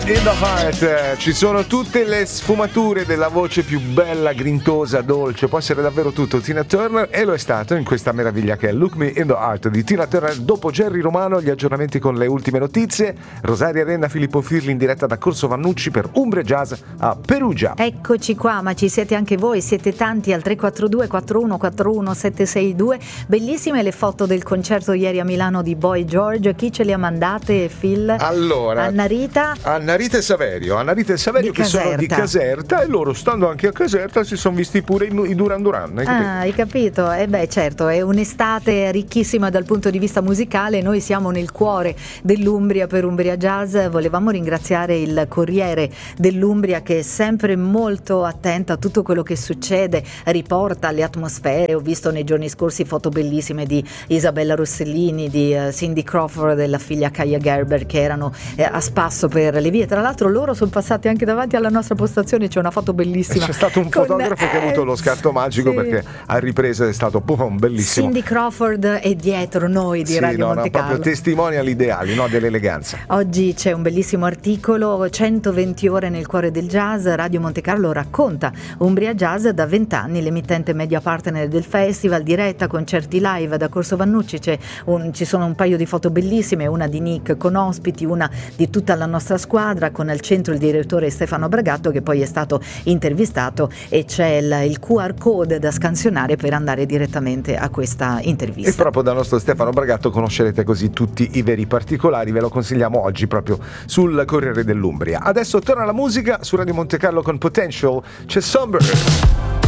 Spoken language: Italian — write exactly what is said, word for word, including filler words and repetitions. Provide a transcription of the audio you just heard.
In the Heart eh, ci sono tutte le sfumature della voce più bella, grintosa, dolce, può essere davvero tutto Tina Turner, e lo è stato in questa meraviglia che è Look Me in the Heart di Tina Turner. Dopo Jerry Romano, gli aggiornamenti con le ultime notizie, Rosaria Renna, Filippo Firli in diretta da Corso Vannucci per Umbria Jazz a Perugia. Eccoci qua, ma ci siete anche voi, siete tanti al tre quattro due quattro uno quattro uno sette sei due. Bellissime le foto del concerto ieri a Milano di Boy George. Chi ce le ha mandate, Phil? Allora, Anna Rita Anna Rita e Saverio, Anna Rita e Saverio Di che sono di Caserta. Caserta, e loro, stando anche a Caserta, si sono visti pure i, i Duran Duran. Hai capito? Ah, hai capito? E eh beh, certo, è un'estate ricchissima dal punto di vista musicale. Noi siamo nel cuore dell'Umbria per Umbria Jazz. Volevamo ringraziare il Corriere dell'Umbria, che è sempre molto attento a tutto quello che succede, riporta le atmosfere. Ho visto nei giorni scorsi foto bellissime di Isabella Rossellini, di uh, Cindy Crawford e la figlia Kaya Gerber, che erano eh, a spasso per le vie. Tra l'altro loro sono passati anche davanti alla nostra postazione, c'è una foto bellissima. C'è stato un con, fotografo eh, che ha avuto lo scatto magico, sì. perché a riprese è stato boom, bellissimo. Cindy Crawford è dietro noi di sì, Radio no, Monte no, proprio Carlo. testimonial ideali, no, dell'eleganza. Oggi c'è un bellissimo articolo, centoventi ore nel cuore del jazz. Radio Monte Carlo racconta Umbria Jazz da vent'anni, l'emittente media partner del festival, diretta, concerti live da Corso Vannucci. C'è un, ci sono un paio di foto bellissime, una di Nick con ospiti, una di tutta la nostra squadra, con al centro il direttore Stefano Bragatto, che poi è stato intervistato, e c'è il, il Q R code da scansionare per andare direttamente a questa intervista. E proprio dal nostro Stefano Bragatto conoscerete così tutti i veri particolari, ve lo consigliamo oggi proprio sul Corriere dell'Umbria. Adesso torna la musica su Radio Monte Carlo con Potential, c'è Somber.